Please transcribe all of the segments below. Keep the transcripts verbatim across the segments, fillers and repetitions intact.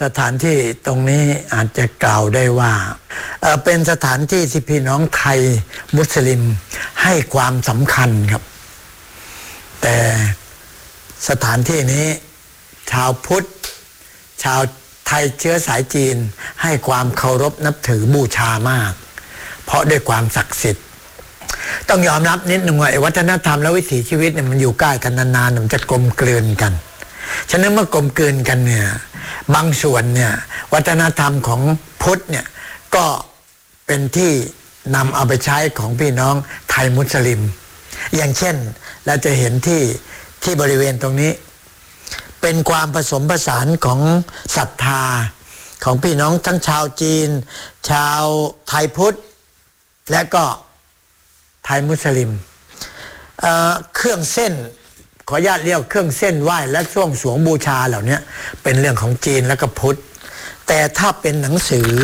สถานที่ตรงนี้อาจจะกล่าวได้ว่าเอ่อเป็นสถานที่ที่พี่น้องไทยมุสลิมให้ความสำคัญครับแต่สถานที่นี้ชาวพุทธชาวไทยเชื้อสายจีนให้ความเคารพนับถือบูชามากเพราะด้วยความศักดิ์สิทธิ์ต้องยอมรับนิดหนึ่งว่าวัฒนธรรมและวิถีชีวิตเนี่ยมันอยู่ใกล้กันนานๆมันจะกลมกลืนกันฉะนั้นเมื่อกลมกลืนกันเนี่ยบางส่วนเนี่ยวัฒนธรรมของพุทธเนี่ยก็เป็นที่นำเอาไปใช้ของพี่น้องไทยมุสลิมอย่างเช่นเราจะเห็นที่ที่บริเวณตรงนี้เป็นความผสมผสานของศรัทธาของพี่น้องทั้งชาวจีนชาวไทยพุทธและก็ไทยมุสลิม เอ่อ เครื่องเส้นขออนุญาตเรียกเครื่องเส้นไหว้และช่วงสวงบูชาเหล่านี้เป็นเรื่องของจีนและก็พุทธแต่ถ้าเป็นหนังสือ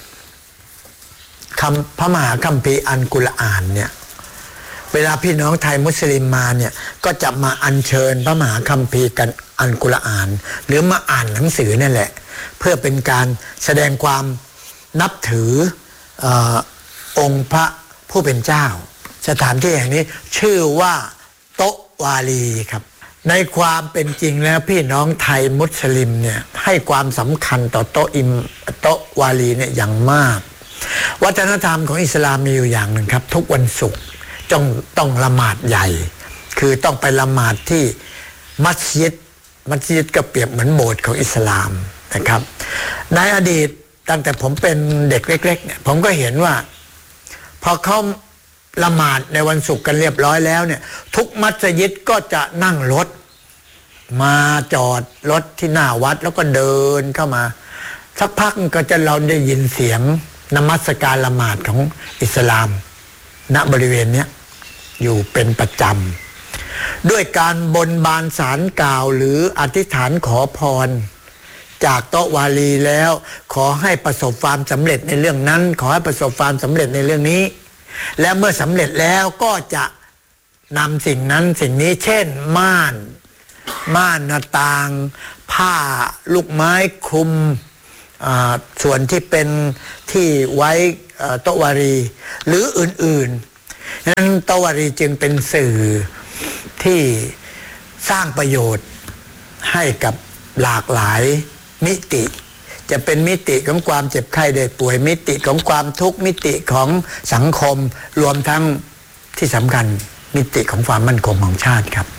คำพระมหาคัมภีร์อัลกุรอานเนี่ยเวลาพี่น้องไทยมุสลิมมาเนี่ยก็จะมาอัญเชิญพระมหาคัมภีร์กันอัลกุรอานหรือมาอ่านหนังสือนั่นแหละเพื่อเป็นการแสดงความนับถือเอ่อองค์พระผู้เป็นเจ้าสถานที่แห่งนี้ชื่อว่าโตะวาลีครับในความเป็นจริงแล้วพี่น้องไทยมุสลิมเนี่ยให้ความสำคัญต่อโตะอิมโตะวาลีเนี่ยอย่างมากวัฒนธรรมของอิสลามมีอยู่อย่างหนึ่งครับทุกวันศุกร์ต้องต้องละหมาดใหญ่คือต้องไปละหมาดที่มัสยิดมัสยิดก็เปรียบเหมือนโบสถ์ของอิสลามนะครับในอดีตตั้งแต่ผมเป็นเด็กเล็กๆเนี่ยผมก็เห็นว่าพอเขาละหมาดในวันศุกร์กันเรียบร้อยแล้วเนี่ยทุกมัสยิดก็จะนั่งรถมาจอดรถที่หน้าวัดแล้วก็เดินเข้ามาสักพักก็จะเราได้ยินเสียงนมัสการละหมาดของอิสลามณบริเวณนี้อยู่เป็นประจำด้วยการบนบานสารกล่าวหรืออธิษฐานขอพรจากโตะวาลีแล้วขอให้ประสบความสำเร็จในเรื่องนั้นขอให้ประสบความสำเร็จในเรื่องนี้และเมื่อสำเร็จแล้วก็จะนำสิ่งนั้นสิ่งนี้เช่นม่านม่านหน้าต่างผ้าลูกไม้คลุมส่วนที่เป็นที่ไว้โตะวาลีหรืออื่นๆฉะนั้นโตะวาลีจึงเป็นสื่อที่สร้างประโยชน์ให้กับหลากหลายมิติจะเป็นมิติของความเจ็บไข้ได้ป่วยมิติของความทุกข์มิติของสังคมรวมทั้งที่สำคัญมิติของความมั่นคงของชาติครับ